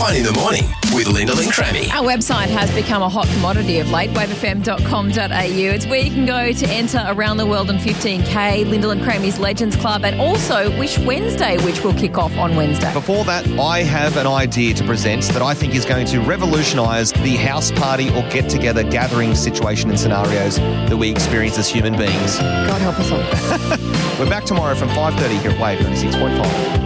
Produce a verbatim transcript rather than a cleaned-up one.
Fun in the morning with Lyndall and Crammy. Our website has become a hot commodity of late, wave f m dot com dot a u. It's where you can go to enter Around the World in fifteen K, Lyndall and Crammy's Legends Club, and also Wish Wednesday, which will kick off on Wednesday. Before that, I have an idea to present that I think is going to revolutionise the house party or get-together gathering situation and scenarios that we experience as human beings. God help us all. We're back tomorrow from five thirty here at Wave ninety-six point five.